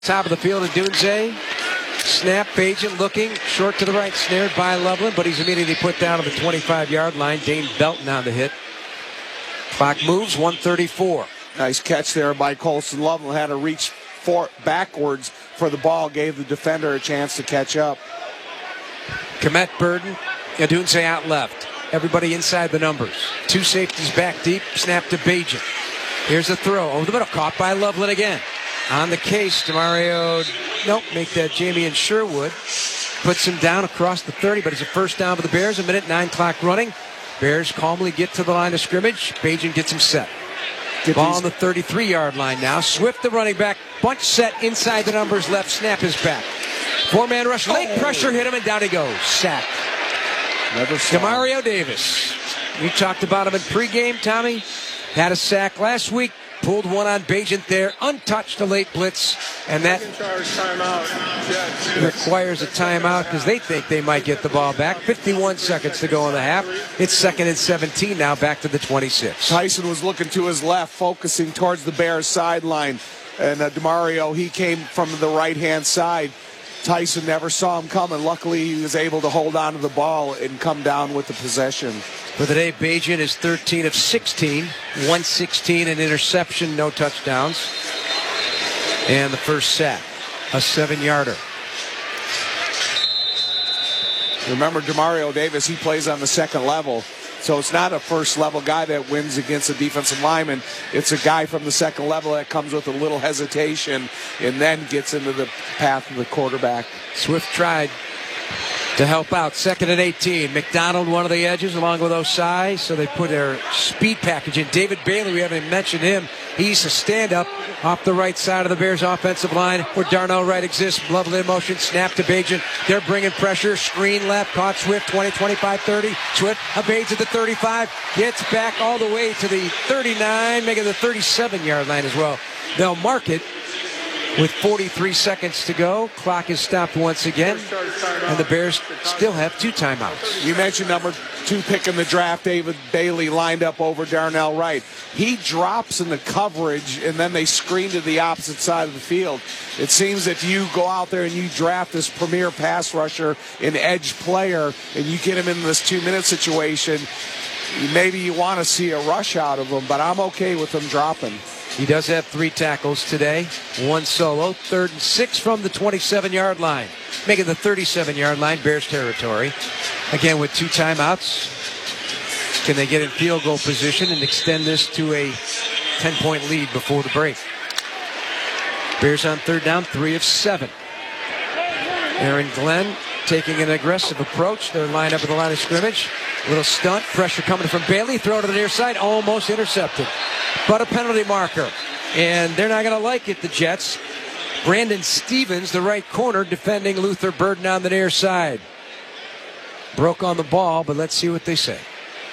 Top of the field, Odunze. Snap, Bagent looking, short to the right, snared by Loveland, but he's immediately put down on the 25-yard line. Dane Belton on the hit. Clock moves, 1:34. Nice catch there by Colson. Loveland had to reach backwards for the ball, gave the defender a chance to catch up. Komet, Burden, Odunze out left. Everybody inside the numbers. Two safeties back deep, snap to Bagent. Here's a throw over the middle, caught by Loveland again. On the case, DeMario, make that Jamie and Sherwood. Puts him down across the 30, but it's a first down for the Bears. A minute, 9 clock running. Bears calmly get to the line of scrimmage. Bagent gets him set. Ball on the 33-yard line now. Swift, the running back. Bunch set inside the numbers. Left snap is back. Four-man rush. Late pressure hit him, and down he goes. Sacked. DeMario Davis. We talked about him in pregame, Tommy. Had a sack last week. Pulled one on Bagent there, untouched a late blitz, and that requires a timeout because they think they might get the ball back. 51 seconds to go in the half. It's 2nd and 17 now, back to the 26. Tyson was looking to his left, focusing towards the Bears sideline, and DeMario, he came from the right-hand side. Tyson never saw him coming. Luckily, he was able to hold on to the ball and come down with the possession. For the day, Bagent is 13 of 16, 116, an interception, no touchdowns. And the first sack, a 7-yarder. Remember, DeMario Davis, he plays on the second level. So it's not a first-level guy that wins against a defensive lineman. It's a guy from the second level that comes with a little hesitation and then gets into the path of the quarterback. Swift tried to help out. 2nd and 18. McDonald, one of the edges, along with Osai. So they put their speed package in. David Bailey, we haven't mentioned him. He's a stand-up off the right side of the Bears' offensive line where Darnell Wright exists. Loveland in motion, snap to Bagent. They're bringing pressure. Screen left, caught Swift, 20, 25, 30. Swift evades at the 35. Gets back all the way to the 39, making the 37-yard line as well. They'll mark it with 43 seconds to go. Clock is stopped once again, and the Bears still have 2 timeouts. You mentioned number 2 pick in the draft, David Bailey, lined up over Darnell Wright. He drops in the coverage, and then they screen to the opposite side of the field. It seems that you go out there and you draft this premier pass rusher, an edge player, and you get him in this 2-minute situation. Maybe you want to see a rush out of him, but I'm okay with him dropping. He does have 3 tackles today, 1 solo. 3rd and 6 from the 27-yard line. Making the 37-yard line Bears territory. Again with 2 timeouts. Can they get in field goal position and extend this to a 10-point lead before the break? Bears on 3rd down, 3 of 7. Aaron Glenn taking an aggressive approach. They're lined up at the line of scrimmage. Little stunt, pressure coming from Bailey. Throw to the near side, almost intercepted. But a penalty marker. And they're not going to like it, the Jets. Brandon Stevens, the right corner, defending Luther Burden on the near side. Broke on the ball, but let's see what they say.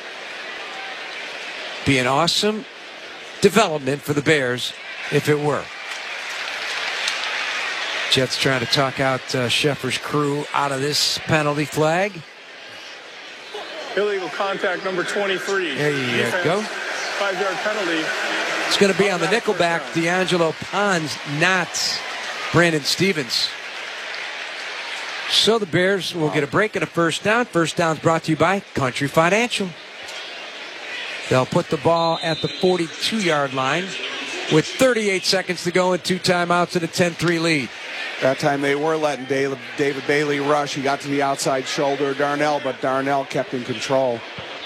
Be an awesome development for the Bears if it were. Jets trying to talk out Scheffer's crew out of this penalty flag. Illegal contact number 23. There you go. 5-yard penalty. It's going to be on the nickelback, D'Angelo Pons, not Brandon Stevens. So the Bears will get a break and a first down. First down's brought to you by Country Financial. They'll put the ball at the 42-yard line with 38 seconds to go and 2 timeouts and a 10-3 lead. That time they were letting David Bailey rush. He got to the outside shoulder of Darnell, but Darnell kept in control.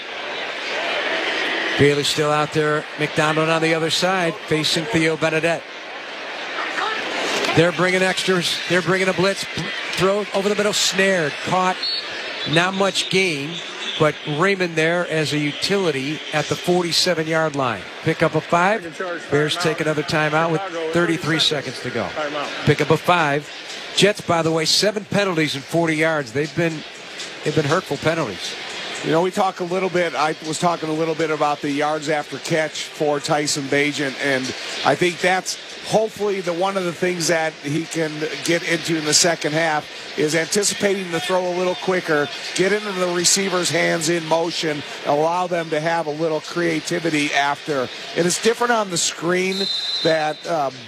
Bailey still out there. McDonald on the other side facing Theo Benedette. They're bringing extras. They're bringing a blitz. Throw over the middle, snared, caught. Not much gain, but Raymond there as a utility at the 47-yard line. Pick up a 5. Bears take another timeout with 33 seconds to go. Pick up a 5. Jets, by the way, 7 penalties in 40 yards. They've been hurtful penalties. You know, we talk a little bit. I was talking a little bit about the yards after catch for Tyson Bagent, and I think that's hopefully one of the things that he can get into in the second half is anticipating the throw a little quicker, get into the receiver's hands in motion, allow them to have a little creativity after. And it's different on the screen that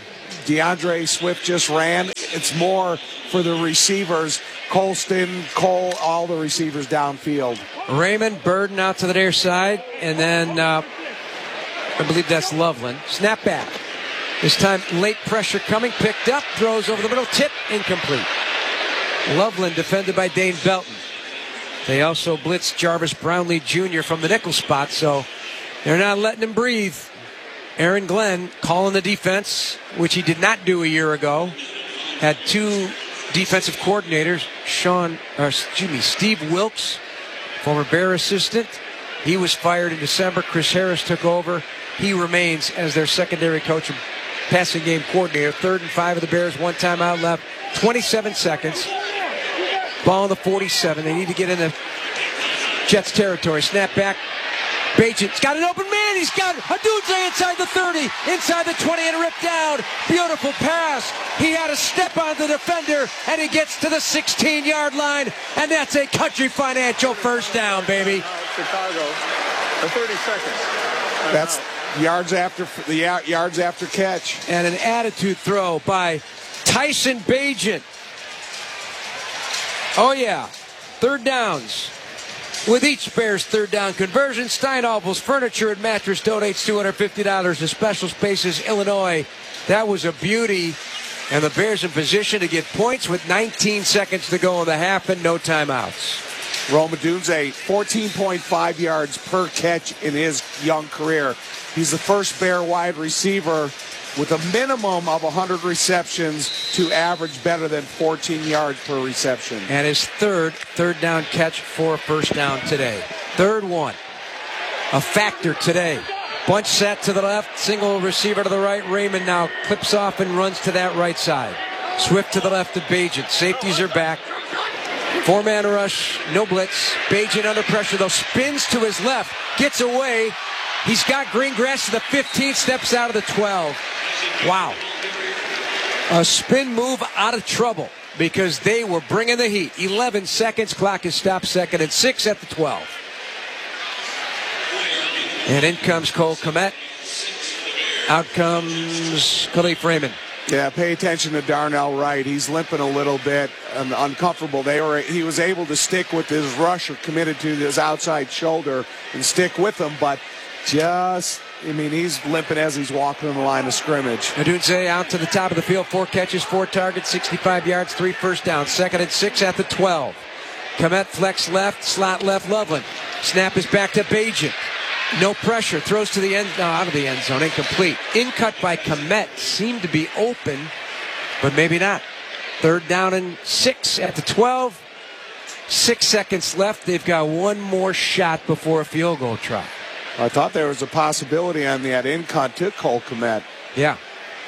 DeAndre Swift just ran. It's more for the receivers. Colston, Cole, all the receivers downfield. Raymond, Burden out to the near side, and then I believe that's Loveland. Snap back. This time, late pressure coming, picked up, throws over the middle, tip, incomplete. Loveland defended by Dane Belton. They also blitzed Jarvis Brownlee Jr. from the nickel spot, so they're not letting him breathe. Aaron Glenn calling the defense, which he did not do a year ago. Had two defensive coordinators, Steve Wilkes, former Bear assistant. He was fired in December. Chris Harris took over. He remains as their secondary coach and passing game coordinator. 3rd and 5 of the Bears, one timeout left. 27 seconds. Ball on the 47. They need to get into Jets territory. Snap back. Bagent's got an open man. He's got Odunze inside the 30, inside the 20, and ripped down. Beautiful pass. He had a step on the defender, and he gets to the 16-yard line, and that's a Country Financial first down, baby. Chicago, for 30 seconds. That's yards after catch. And an attitude throw by Tyson Bagent. Oh, yeah. 3rd downs. With each Bears 3rd down conversion, Steinobel's Furniture and Mattress donates $250 to Special Spaces Illinois. That was a beauty. And the Bears in position to get points with 19 seconds to go in the half and no timeouts. Rome Odunze, 14.5 yards per catch in his young career. He's the first Bear wide receiver with a minimum of 100 receptions to average better than 14 yards per reception. And his third down catch for a first down today. 3rd one. A factor today. Bunch set to the left, single receiver to the right. Raymond now clips off and runs to that right side. Swift to the left of Bagent. Safeties are back. 4-man rush, no blitz. Bagent under pressure, though, spins to his left, gets away. He's got Greengrass to the 15, steps out of the 12. Wow. A spin move out of trouble because they were bringing the heat. 11 seconds, clock is stopped, 2nd and 6 at the 12. And in comes Cole Kmet. Out comes Khalif Raymond. Yeah, pay attention to Darnell Wright. He's limping a little bit and uncomfortable. He was able to stick with his rusher, committed to his outside shoulder and stick with him, but he's limping as he's walking on the line of scrimmage. Odunze out to the top of the field, 4 catches, 4 targets, 65 yards, 3 first downs. 2nd and 6 at the 12. Kmet flex left, slot left, Loveland. Snap is back to Bagent. No pressure, throws to the out of the end zone, incomplete. In cut by Kmet, seemed to be open, but maybe not. 3rd down and 6 at the 12. 6 seconds left. They've got one more shot before a field goal try. I thought there was a possibility on that in cut to Cole Kmet. Yeah.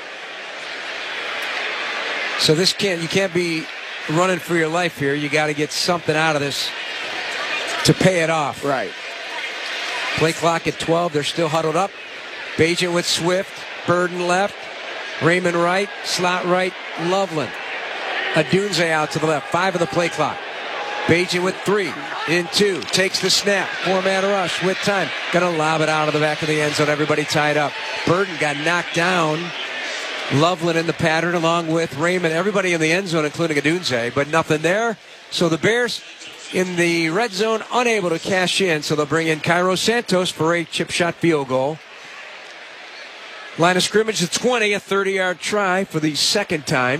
So you can't be running for your life here. You got to get something out of this to pay it off. Right. Play clock at 12. They're still huddled up. Bagent with Swift. Burden left. Raymond right. Slot right. Loveland. Odunze out to the left. 5 of the play clock. Bagent with 3. In 2. Takes the snap. 4-man rush with time. Gonna lob it out of the back of the end zone. Everybody tied up. Burden got knocked down. Loveland in the pattern along with Raymond. Everybody in the end zone, including Odunze, but nothing there. So the Bears in the red zone, unable to cash in, so they'll bring in Cairo Santos for a chip shot field goal. Line of scrimmage at 20, a 30-yard try for the 2nd time.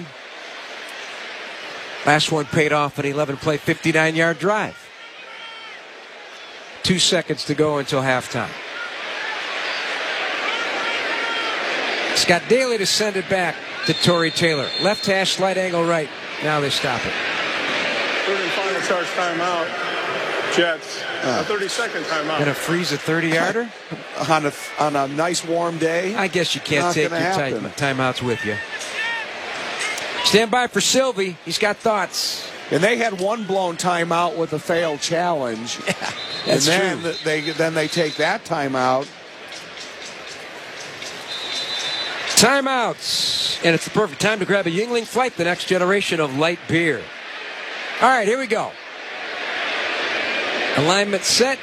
Last one paid off an 11-play, 59-yard drive. 2 seconds to go until halftime. Scott Daly to send it back to Torrey Taylor. Left hash, slight angle right. Now they stop it. 3rd and final charge timeout. Jets. A 30-second timeout. Gonna freeze a 30-yarder? On a nice warm day? I guess you can't take your timeouts with you. Stand by for Sylvie. He's got thoughts. And they had one blown timeout with a failed challenge. Yeah, that's and true. then they take that timeout. Timeouts. And it's the perfect time to grab a Yuengling Flight, the next generation of light beer. All right, here we go. Alignment set.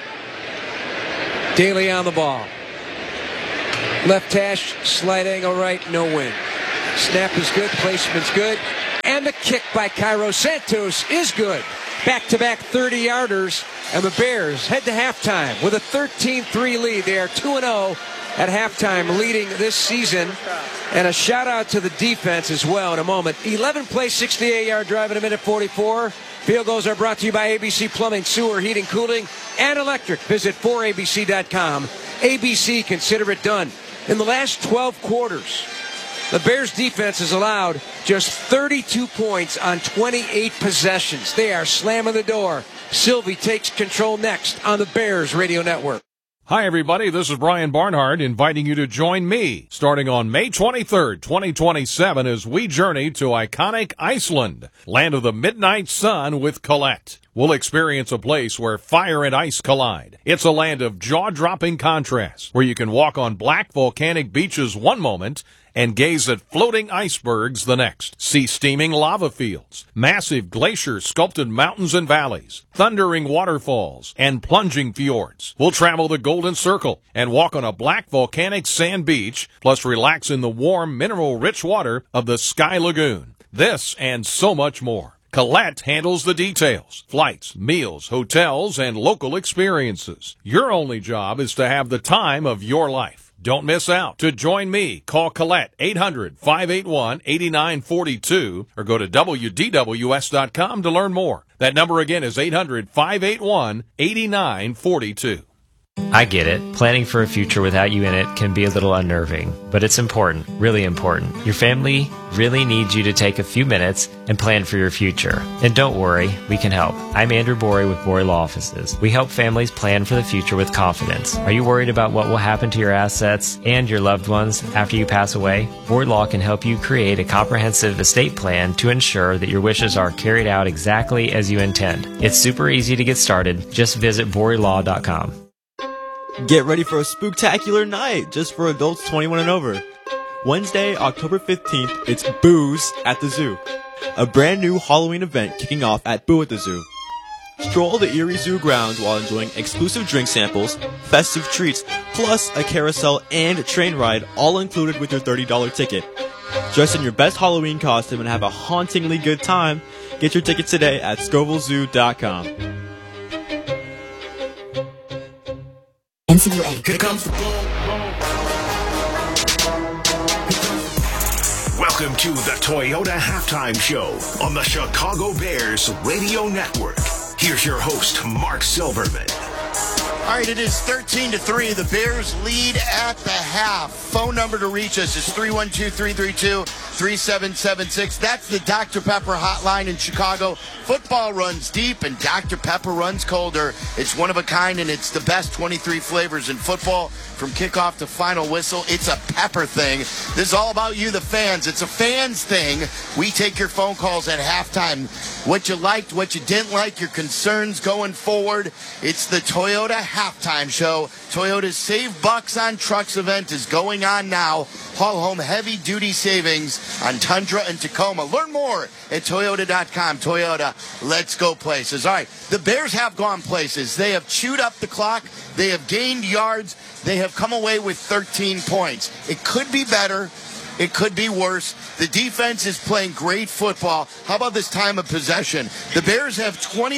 Daly on the ball. Left hash, slight angle right, no win. Snap is good, placement's good, and the kick by Cairo Santos is good. Back-to-back 30-yarders, and the Bears head to halftime with a 13-3 lead. They are 2-0 at halftime, leading this season. And a shout-out to the defense as well in a moment. 11-play, 68-yard drive in a minute 44. Field goals are brought to you by ABC Plumbing, Sewer, Heating, Cooling, and Electric. Visit 4abc.com. ABC, consider it done. In the last 12 quarters, the Bears defense has allowed just 32 points on 28 possessions. They are slamming the door. Sylvie takes control next on the Bears Radio Network. Hi, everybody. This is Brian Barnhart inviting you to join me starting on May 23rd, 2027 as we journey to iconic Iceland, land of the midnight sun with Colette. We'll experience a place where fire and ice collide. It's a land of jaw-dropping contrasts where you can walk on black volcanic beaches one moment and gaze at floating icebergs the next. See steaming lava fields, massive glacier-sculpted mountains and valleys, thundering waterfalls, and plunging fjords. We'll travel the Golden Circle and walk on a black volcanic sand beach, plus relax in the warm, mineral-rich water of the Sky Lagoon. This and so much more. Colette handles the details, flights, meals, hotels, and local experiences. Your only job is to have the time of your life. Don't miss out. To join me, call Colette 800-581-8942 or go to WDWS.com to learn more. That number again is 800-581-8942. I get it. Planning for a future without you in it can be a little unnerving, but it's important, really important. Your family really needs you to take a few minutes and plan for your future. And don't worry, we can help. I'm Andrew Borey with Borey Law Offices. We help families plan for the future with confidence. Are you worried about what will happen to your assets and your loved ones after you pass away? Borey Law can help you create a comprehensive estate plan to ensure that your wishes are carried out exactly as you intend. It's super easy to get started. Just visit BoreyLaw.com. Get ready for a spooktacular night just for adults 21 and over. Wednesday, October 15th, it's Booze at the Zoo, a brand new Halloween event kicking off at Boo at the Zoo. Stroll the Erie Zoo grounds while enjoying exclusive drink samples, festive treats, plus a carousel and train ride, all included with your $30 ticket. Dress in your best Halloween costume and have a hauntingly good time. Get your tickets today at ScovilleZoo.com. NCUA. Here comes the Welcome to the Toyota Halftime Show on the Chicago Bears Radio Network. Here's your host, Mark Silverman. All right, it is 13-3. The Bears lead at the half. Phone number to reach us is 312-332-3776. That's the Dr. Pepper hotline in Chicago. Football runs deep and Dr. Pepper runs colder. It's one of a kind, and it's the best 23 flavors in football. From kickoff to final whistle, it's a pepper thing. This is all about you, the fans. It's a fans thing. We take your phone calls at halftime. What you liked, what you didn't like, your concerns going forward. It's the Toyota Halftime Show. Toyota's Save Bucks on Trucks event is going on now. Haul home heavy-duty savings on Tundra and Tacoma. Learn more at Toyota.com. Toyota, let's go places. All right, the Bears have gone places. They have chewed up the clock. They have gained yards. They have come away with 13 points. It could be better. It could be worse. The defense is playing great football. How about this time of possession? The Bears have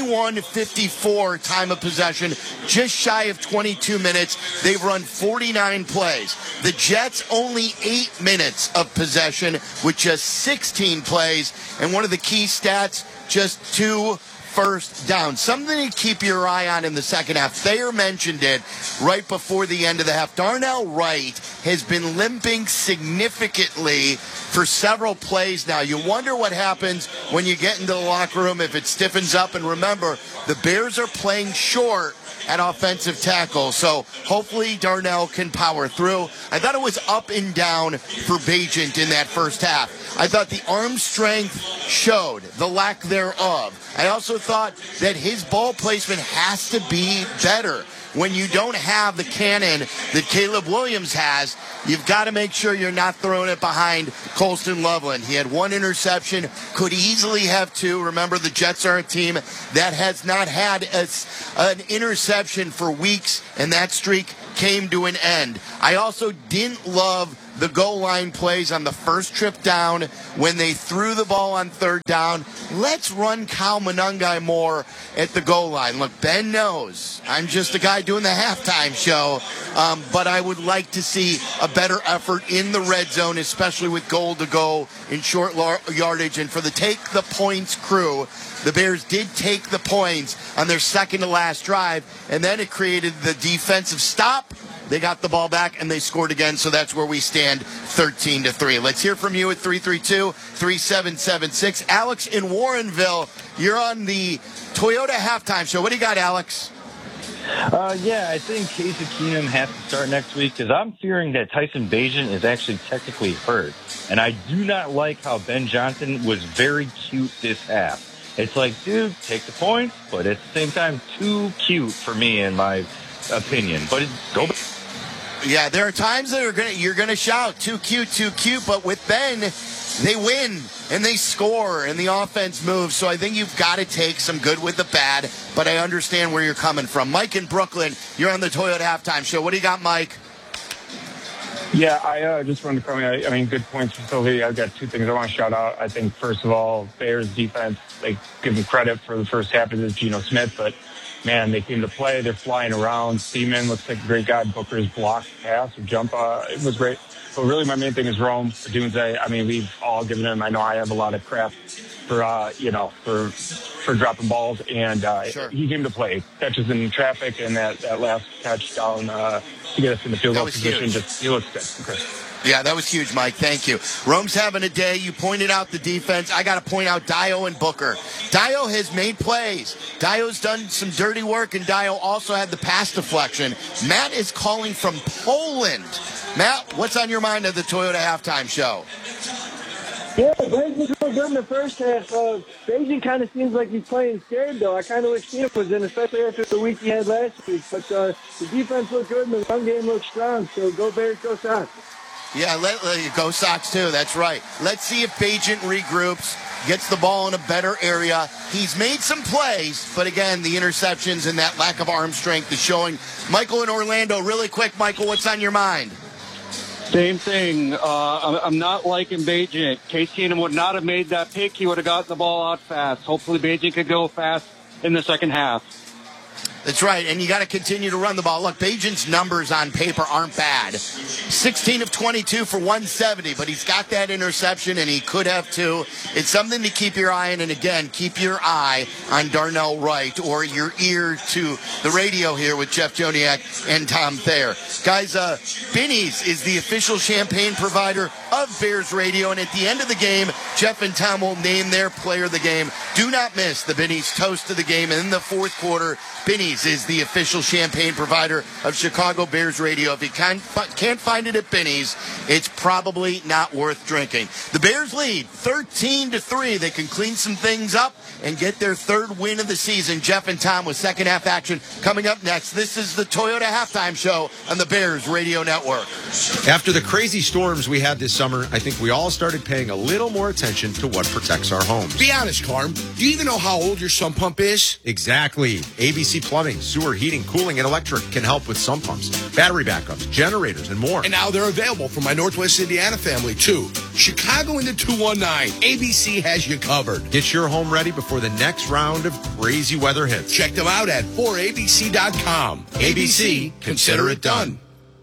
21-54 time of possession, just shy of 22 minutes. They've run 49 plays. The Jets only 8 minutes of possession with just 16 plays. And one of the key stats, just 2 first down. Something to keep your eye on in the second half. Thayer mentioned it right before the end of the half. Darnell Wright has been limping significantly for several plays now. You wonder what happens when you get into the locker room if it stiffens up. And remember, the Bears are playing short at offensive tackle. So hopefully Darnell can power through. I thought it was up and down for Bagent in that first half. I thought the arm strength showed, the lack thereof. I also thought that his ball placement has to be better. When you don't have the cannon that Caleb Williams has, you've got to make sure you're not throwing it behind Colston Loveland. He had 1 interception, could easily have 2. Remember, the Jets are a team that has not had an interception for weeks, and that streak came to an end. I also didn't love the goal line plays on the first trip down when they threw the ball on third down. Let's run Kyle Monangai more at the goal line. Look, Ben knows I'm just a guy doing the halftime show, but I would like to see a better effort in the red zone, especially with goal to go in short yardage. And for the take the points crew, the Bears did take the points on their second to last drive, and then it created the defensive stop. They got the ball back, and they scored again, so that's where we stand, 13-3. Let's hear from you at 332-3776. Alex in Warrenville, you're on the Toyota Halftime Show. What do you got, Alex? Yeah, I think Casey Keenum has to start next week because I'm fearing that Tyson Bagent is actually technically hurt. And I do not like how Ben Johnson was very cute this half. It's like, dude, take the points, but at the same time, too cute for me, in my opinion. But go back. Yeah, there are times that you're gonna shout, too cute, but with Ben, they win and they score and the offense moves. So I think you've got to take some good with the bad, but I understand where you're coming from. Mike in Brooklyn, you're on the Toyota Halftime Show. What do you got, Mike? Yeah, I just wanted to comment. I mean, good points from Sylvie. I've got two things I want to shout out. I think, first of all, Bears defense, they give them credit for the first half of this, Geno Smith, but man, they came to play. They're flying around. Seaman looks like a great guy. Booker's blocked pass or jump. It was great. But really, my main thing is Rome. Odunze. I mean, we've all given him. I know I have a lot of crap for dropping balls, and Sure. He came to play. Catches in traffic, and that last touchdown to get us in the field goal position. He looks good. Okay. Yeah, that was huge, Mike. Thank you. Rome's having a day. You pointed out the defense. I got to point out Dio and Booker. Dio has made plays. Dio's done some dirty work, and Dio also had the pass deflection. Matt is calling from Poland. Matt, what's on your mind at the Toyota Halftime Show? Yeah, Bagent's real good in the first half. Bagent kind of seems like he's playing scared, though. I kind of wish Keenum was in, especially after the week he had last week. But the defense looked good, and the run game looked strong. So go Bears, go Sox. Yeah, let go Sox too. That's right. Let's see if Bagent regroups, gets the ball in a better area. He's made some plays, but again, the interceptions and that lack of arm strength is showing. Michael in Orlando, really quick, Michael, what's on your mind? Same thing. I'm not liking Bagent. Case Keenum would not have made that pick. He would have gotten the ball out fast. Hopefully Bagent could go fast in the second half. That's right, and you got to continue to run the ball. Look, Bagent's numbers on paper aren't bad. 16 of 22 for 170, but he's got that interception, and he could have two. It's something to keep your eye on, and again, keep your eye on Darnell Wright, or your ear to the radio here with Jeff Joniak and Tom Thayer. Guys, Binny's is the official champagne provider of Bears Radio, and at the end of the game, Jeff and Tom will name their player of the game. Do not miss the Binny's toast of the game, and in the fourth quarter, Binny's is the official champagne provider of Chicago Bears Radio. If you can't find it at Binny's, it's probably not worth drinking. The Bears lead 13-3. They can clean some things up and get their third win of the season. Jeff and Tom with second half action coming up next. This is the Toyota Halftime Show on the Bears Radio Network. After the crazy storms we had this summer, I think we all started paying a little more attention to what protects our homes. Be honest, Carm. Do you even know how old your sump pump is? Exactly. ABC Plumbing, sewer, heating, cooling, and electric can help with sump pumps, battery backups, generators, and more. And now they're available for my Northwest Indiana family, too. Chicago into 219. ABC has you covered. Get your home ready before the next round of crazy weather hits. Check them out at 4abc.com. ABC, consider it done.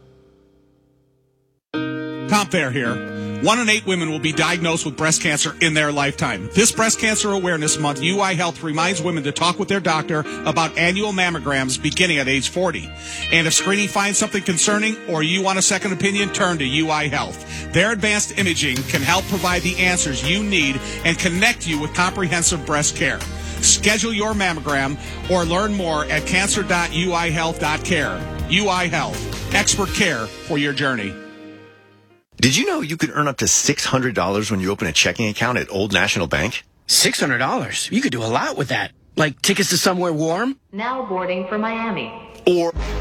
Tom Thayer here. 1 in 8 women will be diagnosed with breast cancer in their lifetime. This Breast Cancer Awareness Month, UI Health reminds women to talk with their doctor about annual mammograms beginning at age 40. And if screening finds something concerning or you want a second opinion, turn to UI Health. Their advanced imaging can help provide the answers you need and connect you with comprehensive breast care. Schedule your mammogram or learn more at cancer.uihealth.care. UI Health, expert care for your journey. Did you know you could earn up to $600 when you open a checking account at Old National Bank? $600? You could do a lot with that. Like tickets to somewhere warm? Now boarding for Miami. Or